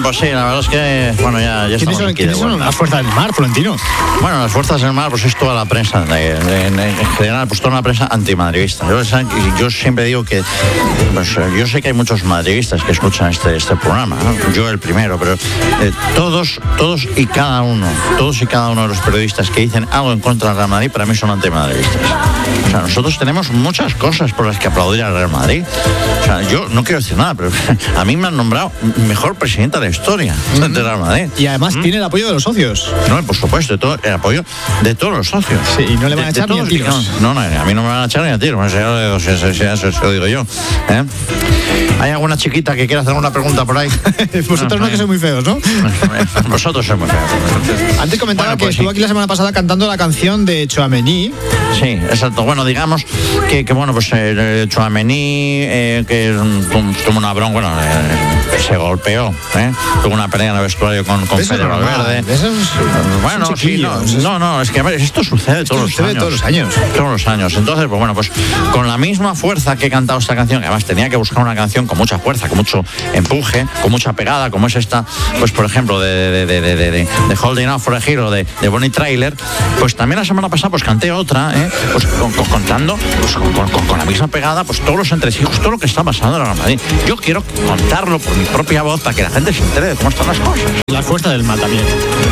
Pues sí, la verdad es que, bueno, ya estamos aquí. ¿Quiénes son las fuerzas del mar, Florentino? Bueno, las fuerzas del mar, pues es toda la prensa, en general, pues toda la prensa antimadridista. Yo siempre digo que, pues yo sé que hay muchos madridistas que escuchan este programa, ¿no? Yo el primero, pero todos y cada uno de los periodistas que dicen algo en contra del Real Madrid, para mí son antimadridistas. O sea, nosotros tenemos muchas cosas por las que aplaudir al Real Madrid. O sea, yo no quiero decir nada, pero a mí me han nombrado mejor presidenta de la historia del Real Madrid. Y además tiene el apoyo de los socios. No, por supuesto, el apoyo de todos los socios. Sí, y no le van a echar ni a tiros. No, a mí no me van a echar ni a tiros, eso lo digo yo. ¿Hay alguna chiquita que quiera hacer una pregunta por ahí? Vosotros no, que sois muy feos, ¿no? Vosotros sois muy feos. Antes comentaba que estuvo aquí la semana pasada cantando la canción de Tchouaméni. Sí, exacto. Bueno, digamos que bueno, pues Tchouaméni, que tuvo una bronca, bueno, se golpeó, tuvo una pelea en el vestuario con Pedro Valverde. Bueno, sí, no, es que a ver, esto sucede todos los años. Todos los años. Entonces, pues bueno, pues con la misma fuerza que he cantado esta canción, que además tenía que buscar una canción con mucha fuerza, con mucho empuje, con mucha pegada, como es esta, pues por ejemplo, de Holding Out for a Hero, de Bonnie Tyler, pues también la semana pasada pues canté otra, pues contando pues, con la misma pegada, pues todos los entresijos, todo lo que está pasando en el Real Madrid. Yo quiero contarlo por mi propia voz para que la gente se entere de cómo están las cosas. La fuerza del mal también.